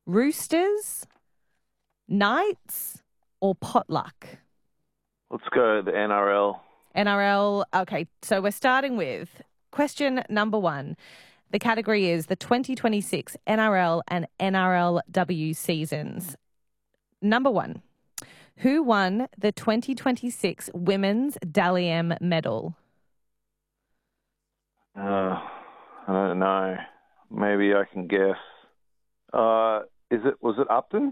Roosters, Knights, or potluck? Let's go the NRL. NRL. Okay, so we're starting with question number 1. The category is the 2026 NRL and NRLW seasons. Number 1. Who won the 2026 Women's Dally M medal? I don't know. Maybe I can guess. Was it Upton?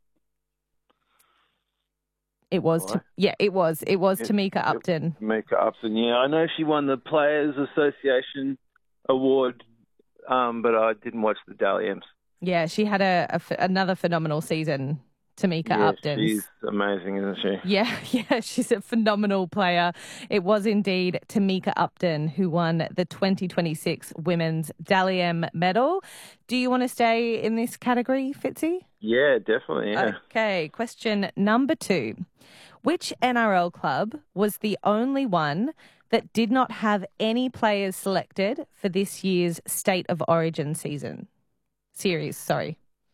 It was. It was Tamika Upton. Tamika Upton. Yeah, I know she won the Players Association award, but I didn't watch the Dally M's. Yeah, she had another phenomenal season. Tamika Upton. She's amazing, isn't she? Yeah, she's a phenomenal player. It was indeed Tamika Upton who won the 2026 Women's Dally M medal. Do you want to stay in this category, Fitzy? Yeah, definitely, yeah. Okay, question number 2. Which NRL club was the only one that did not have any players selected for this year's State of Origin series? Sorry.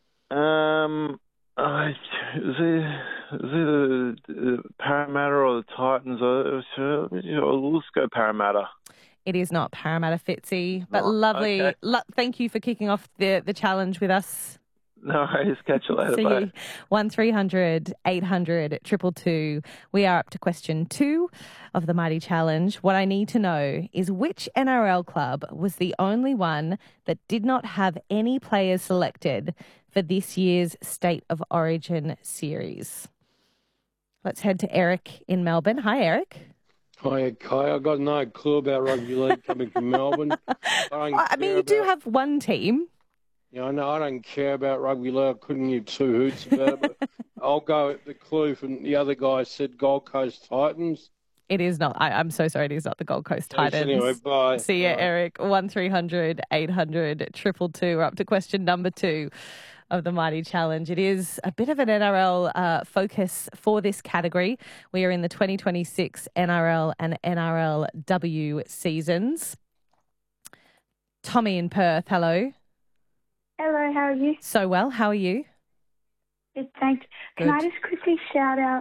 Was it the Parramatta or the Titans? Let's go Parramatta. It is not Parramatta, Fitzy, but Oh, lovely. okay. Thank you for kicking off the challenge with us. No, just catch you later. See Bye. you. 1300 800 222. We are up to question 2 of the Mighty Challenge. What I need to know is which NRL club was the only one that did not have any players selected for this year's State of Origin series. Let's head to Eric in Melbourne. Hi, Eric. Hi, Kai. I've got no clue about rugby league coming from Melbourne. I mean, you do have one team. Yeah, I know. I don't care about rugby league. I couldn't give 2 hoots about it. But I'll go with the clue from the other guy said Gold Coast Titans. It is not. I'm so sorry. It is not the Gold Coast Titans. Anyway, bye. See you, Eric. 1300 800 222. We're up to question number 2 of the Mighty Challenge. It is a bit of an NRL focus for this category. We are in the 2026 NRL and NRLW seasons. Tommy in Perth, hello. Hello, how are you? So well, how are you? Good, thanks. Can I just quickly shout out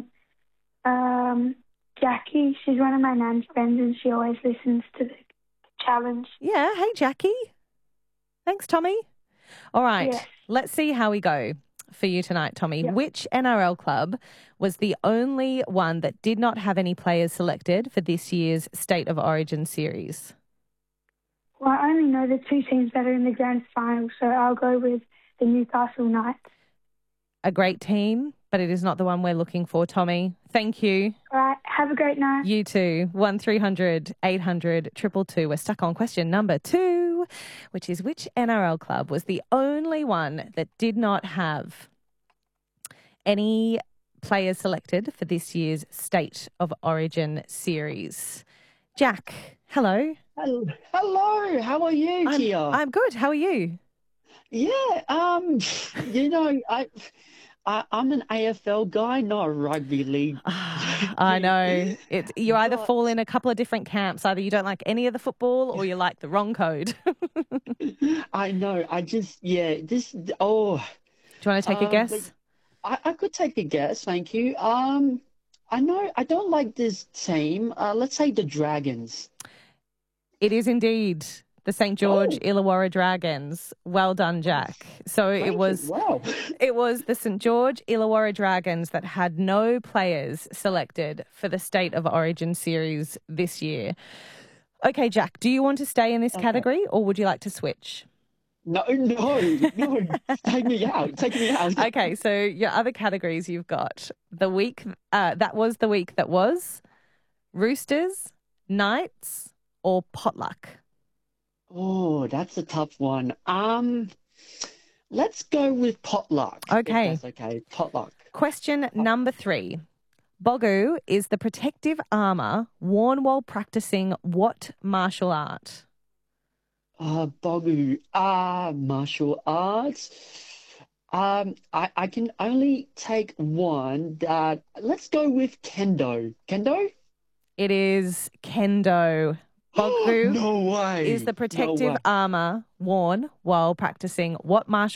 Jackie? She's one of my nan's friends and she always listens to the challenge. Yeah, hey Jackie. Thanks, Tommy. All right, Yes. Let's see how we go for you tonight, Tommy. Yep. Which NRL club was the only one that did not have any players selected for this year's State of Origin series? Well, I only know the 2 teams that are in the grand final, so I'll go with the Newcastle Knights. A great team, but it is not the one we're looking for, Tommy. Thank you. All right, have a great night. You too. 1300 800 222. We're stuck on question number 2, which is which NRL club was the only one that did not have any players selected for this year's State of Origin series? Jack, hello. Hello, how are you, Kia? I'm good. How are you? Yeah, I'm an AFL guy, not a rugby league. I know. You either fall in a couple of different camps. Either you don't like any of the football or you like the wrong code. I know. Do you want to take a guess? I could take a guess, thank you. I know I don't like this team. Let's say the Dragons. It is indeed the St. George Illawarra Dragons. Well done, Jack. So it was the St. George Illawarra Dragons that had no players selected for the State of Origin series this year. Okay, Jack, do you want to stay in this category or would you like to switch? No. Take me out. Okay, so your other categories you've got the week that was Roosters, Knights, or potluck? Oh, that's a tough one. Let's go with potluck. Okay. If that's okay, potluck. Question number 3. Bogu is the protective armour worn while practicing what martial art? Bogu. Martial arts. I can only take one. Let's go with kendo. Kendo? It is kendo. Bogu No way. is the protective armour worn while practicing what martial